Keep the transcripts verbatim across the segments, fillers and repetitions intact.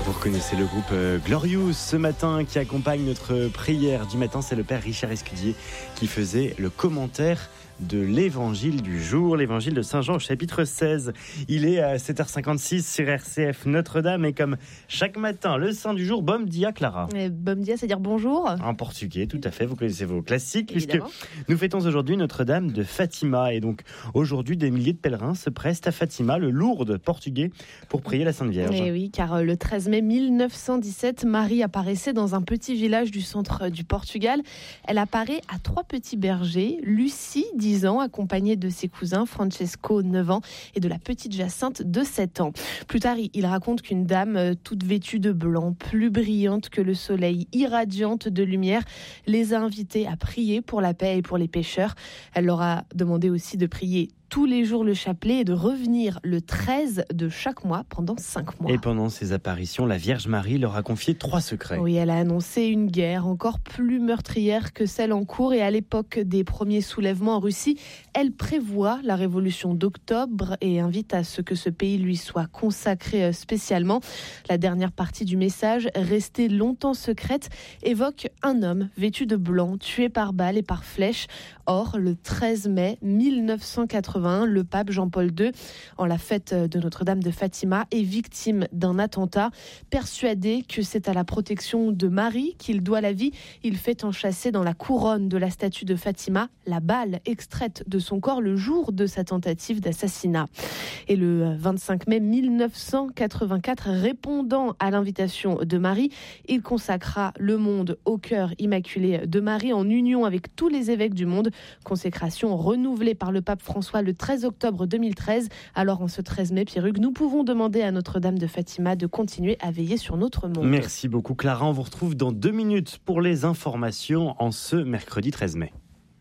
Vous reconnaissez le groupe euh, Glorious ce matin qui accompagne notre prière du matin. C'est le père Richard Escudier qui faisait le commentaire de l'évangile du jour, l'évangile de Saint Jean au chapitre seize. Il est à sept heures cinquante-six sur R C F Notre-Dame et comme chaque matin, le saint du jour, Bom dia Clara. Et Bom dia, c'est dire bonjour. En portugais, tout à fait, vous connaissez vos classiques. Évidemment. Puisque nous fêtons aujourd'hui Notre-Dame de Fatima et donc aujourd'hui des milliers de pèlerins se pressent à Fatima, le Lourdes portugais, pour prier la Sainte Vierge. Et oui, car le treize mai mille neuf cent dix-sept, Marie apparaissait dans un petit village du centre du Portugal. Elle apparaît à trois petits bergers, Lucie, dix ans, accompagnée de ses cousins, Francesco, neuf ans, et de la petite Jacinthe, de sept ans. Plus tard, il raconte qu'une dame, toute vêtue de blanc, plus brillante que le soleil, irradiante de lumière, les a invités à prier pour la paix et pour les pécheurs. Elle leur a demandé aussi de prier tous les jours le chapelet et de revenir le treize de chaque mois pendant cinq mois. Et pendant ces apparitions, la Vierge Marie leur a confié trois secrets. Oui, elle a annoncé une guerre encore plus meurtrière que celle en cours et à l'époque des premiers soulèvements en Russie, elle prévoit la révolution d'octobre et invite à ce que ce pays lui soit consacré spécialement. La dernière partie du message, restée longtemps secrète, évoque un homme vêtu de blanc, tué par balles et par flèches. Or, le treize mai mille neuf cent quatre-vingt-un, le pape Jean-Paul deux, en la fête de Notre-Dame de Fatima, est victime d'un attentat. Persuadé que c'est à la protection de Marie qu'il doit la vie, il fait enchâsser dans la couronne de la statue de Fatima la balle extraite de son corps le jour de sa tentative d'assassinat. Et le vingt-cinq mai mille neuf cent quatre-vingt-quatre, répondant à l'invitation de Marie, il consacra le monde au cœur immaculé de Marie en union avec tous les évêques du monde. Consécration renouvelée par le pape François le treize octobre deux mille treize. Alors en ce treize mai, Pierruc, nous pouvons demander à Notre-Dame de Fatima de continuer à veiller sur notre monde. Merci beaucoup Clara, on vous retrouve dans deux minutes pour les informations en ce mercredi treize mai.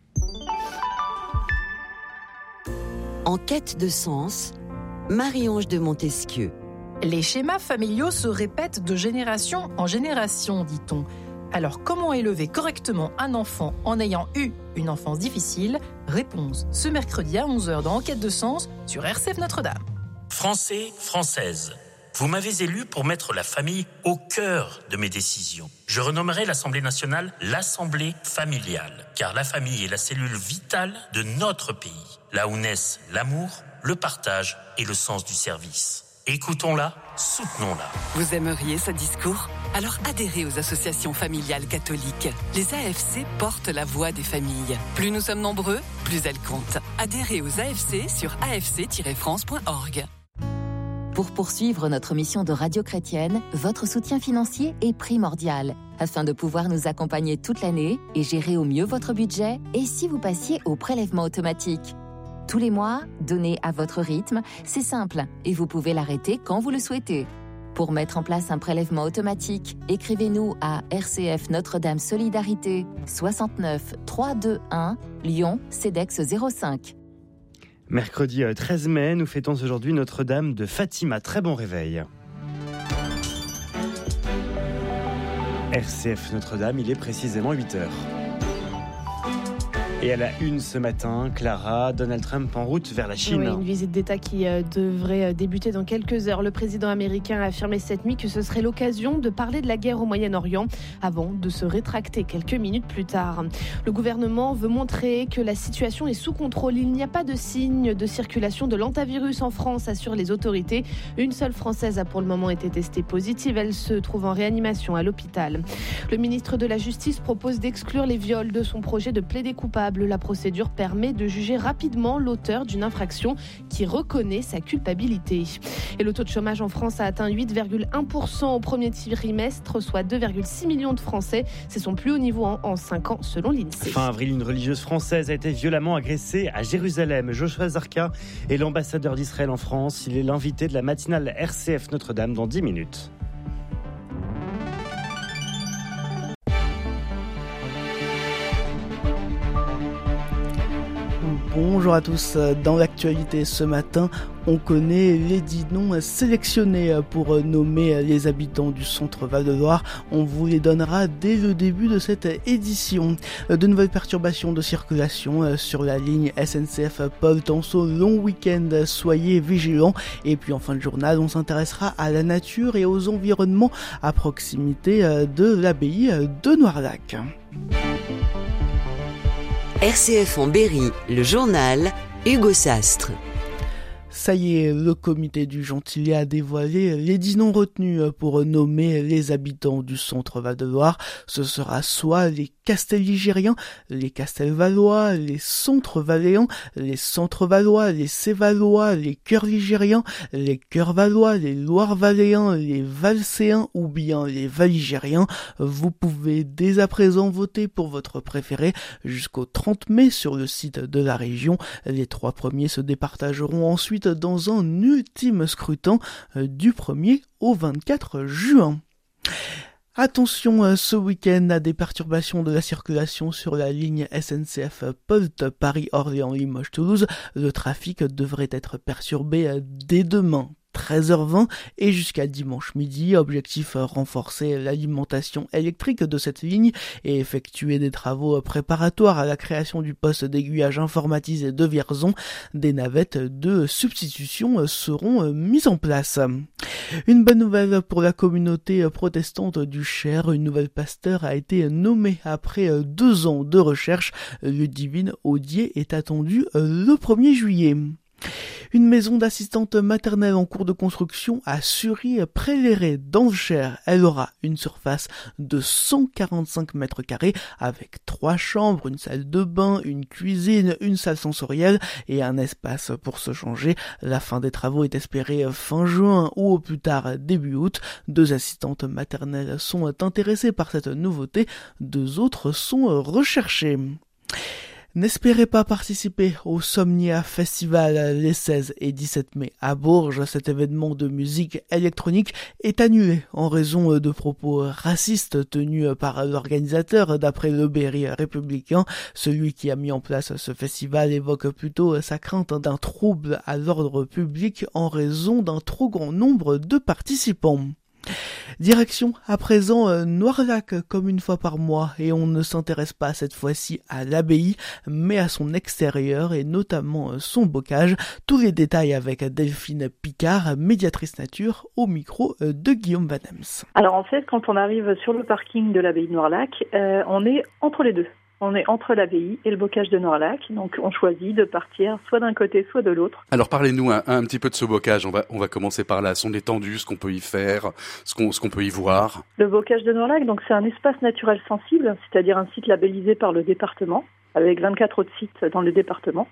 En quête de sens, Marie-Ange de Montesquieu. Les schémas familiaux se répètent de génération en génération, dit-on. Alors, comment élever correctement un enfant en ayant eu une enfance difficile ? Réponse ce mercredi à onze heures dans Enquête de sens sur R C F Notre-Dame. Français, Françaises, vous m'avez élu pour mettre la famille au cœur de mes décisions. Je renommerai l'Assemblée nationale l'Assemblée familiale, car la famille est la cellule vitale de notre pays, là où naissent l'amour, le partage et le sens du service. Écoutons-la, soutenons-la. Vous aimeriez ce discours ? Alors adhérez aux associations familiales catholiques. Les A F C portent la voix des familles. Plus nous sommes nombreux, plus elles comptent. Adhérez aux A F C sur a f c tiret france point org. Pour poursuivre notre mission de radio chrétienne, votre soutien financier est primordial. Afin de pouvoir nous accompagner toute l'année et gérer au mieux votre budget, et si vous passiez au prélèvement automatique ? Tous les mois, donnez à votre rythme, c'est simple et vous pouvez l'arrêter quand vous le souhaitez. Pour mettre en place un prélèvement automatique, écrivez-nous à R C F Notre-Dame Solidarité soixante-neuf trois deux un Lyon Cedex zéro cinq. Mercredi treize mai, nous fêtons aujourd'hui Notre-Dame de Fatima. Très bon réveil. R C F Notre-Dame, il est précisément huit heures. Et à la une ce matin, Clara, Donald Trump en route vers la Chine. Oui, une visite d'État qui euh, devrait débuter dans quelques heures. Le président américain a affirmé cette nuit que ce serait l'occasion de parler de la guerre au Moyen-Orient avant de se rétracter quelques minutes plus tard. Le gouvernement veut montrer que la situation est sous contrôle. Il n'y a pas de signe de circulation de l'hantavirus en France, assurent les autorités. Une seule Française a pour le moment été testée positive. Elle se trouve en réanimation à l'hôpital. Le ministre de la Justice propose d'exclure les viols de son projet de plaider coupable. La procédure permet de juger rapidement l'auteur d'une infraction qui reconnaît sa culpabilité. Et le taux de chômage en France a atteint huit virgule un pour cent au premier trimestre, soit deux virgule six millions de Français. C'est son plus haut niveau en, en cinq ans selon l'INSEE. Fin avril, une religieuse française a été violemment agressée à Jérusalem. Joshua Zarka est l'ambassadeur d'Israël en France. Il est l'invité de la matinale R C F Notre-Dame dans dix minutes. Bonjour à tous. Dans l'actualité ce matin, on connaît les dix noms sélectionnés pour nommer les habitants du centre Val-de-Loire. On vous les donnera dès le début de cette édition. De nouvelles perturbations de circulation sur la ligne S N C F Paul Tanceau, long week-end, soyez vigilants. Et puis en fin de journal, on s'intéressera à la nature et aux environnements à proximité de l'abbaye de Noirlac. R C F en Berry, le journal, Hugo Sastre. Ça y est, le comité du Gentilly a dévoilé les dix noms retenus pour nommer les habitants du centre Val-de-Loire. Ce sera soit les Castelligériens, les Castelvalois, les Centres-Valéans, les Centres-Valois, les Cévalois, les Cœurs-Ligériens, les Cœurs-Valois, les Loire-Valéens, les Valséens ou bien les Valigériens. Vous pouvez dès à présent voter pour votre préféré jusqu'au trente mai sur le site de la région. Les trois premiers se départageront ensuite dans un ultime scrutin du premier au vingt-quatre juin. Attention ce week-end à des perturbations de la circulation sur la ligne S N C F Polt Paris-Orléans-Limoges-Toulouse. Le trafic devrait être perturbé dès demain treize heures vingt et jusqu'à dimanche midi. Objectif, renforcer l'alimentation électrique de cette ligne et effectuer des travaux préparatoires à la création du poste d'aiguillage informatisé de Vierzon. Des navettes de substitution seront mises en place. Une bonne nouvelle pour la communauté protestante du Cher. Une nouvelle pasteur a été nommée après deux ans de recherche. Ludivine Audier est attendue le premier juillet. Une maison d'assistante maternelle en cours de construction à Sury-Près-Léré dans le Cher. Elle aura une surface de cent quarante-cinq mètres carrés avec trois chambres, une salle de bain, une cuisine, une salle sensorielle et un espace pour se changer. La fin des travaux est espérée fin juin ou au plus tard début août. Deux assistantes maternelles sont intéressées par cette nouveauté, deux autres sont recherchées. N'espérez pas participer au Somnia Festival les seize et dix-sept mai à Bourges. Cet événement de musique électronique est annulé en raison de propos racistes tenus par l'organisateur d'après le Berry républicain. Celui qui a mis en place ce festival évoque plutôt sa crainte d'un trouble à l'ordre public en raison d'un trop grand nombre de participants. Direction à présent euh, Noirlac comme une fois par mois et on ne s'intéresse pas cette fois-ci à l'abbaye mais à son extérieur et notamment euh, son bocage. Tous les détails avec Delphine Picard, médiatrice nature au micro euh, de Guillaume Van Ems. Alors en fait quand on arrive sur le parking de l'abbaye de Noirlac, euh, on est entre les deux. On est entre l'abbaye et le bocage de Noirlac, donc on choisit de partir soit d'un côté, soit de l'autre. Alors parlez-nous un, un petit peu de ce bocage, on va, on va commencer par là, son étendue, ce qu'on peut y faire, ce qu'on, ce qu'on peut y voir. Le bocage de Noirlac, donc c'est un espace naturel sensible, c'est-à-dire un site labellisé par le département, avec vingt-quatre autres sites dans le département.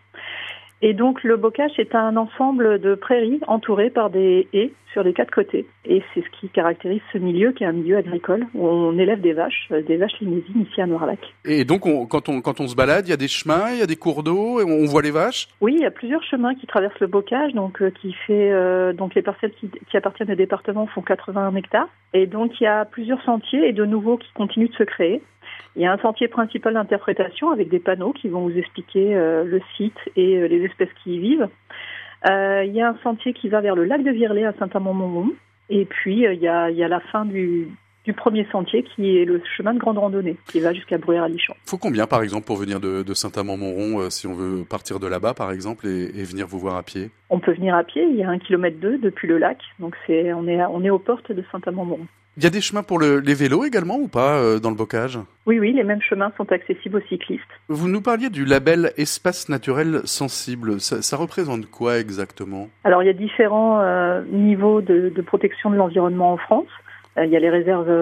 Et donc le bocage est un ensemble de prairies entourées par des haies sur les quatre côtés. Et c'est ce qui caractérise ce milieu qui est un milieu agricole où on élève des vaches, des vaches limésines ici à Noirlac. Et donc on, quand, on, quand on se balade, il y a des chemins, il y a des cours d'eau, et on voit les vaches ? Oui, il y a plusieurs chemins qui traversent le bocage, donc euh, qui fait euh, donc les parcelles qui, qui appartiennent au département font quatre-vingt-un hectares. Et donc il y a plusieurs sentiers et de nouveaux qui continuent de se créer. Il y a un sentier principal d'interprétation avec des panneaux qui vont vous expliquer euh, le site et euh, les espèces qui y vivent. Euh, il y a un sentier qui va vers le lac de Virlay à Saint-Amand-Montrond. Et puis euh, il y a, il y a la fin du, du premier sentier qui est le chemin de grande randonnée qui va jusqu'à Bruyères-à-Lichon. Faut combien par exemple pour venir de, de Saint-Amand-Montrond euh, si on veut partir de là-bas par exemple et, et venir vous voir à pied ? On peut venir à pied, il y a un kilomètre deux depuis le lac, donc c'est on est à, on est aux portes de Saint-Amand-Montrond. Il y a des chemins pour le, les vélos également ou pas euh, dans le bocage ? Oui, oui, les mêmes chemins sont accessibles aux cyclistes. Vous nous parliez du label Espace naturel sensible. Ça, ça représente quoi exactement ? Alors, il y a différents euh, niveaux de, de protection de l'environnement en France. Euh, il y a les réserves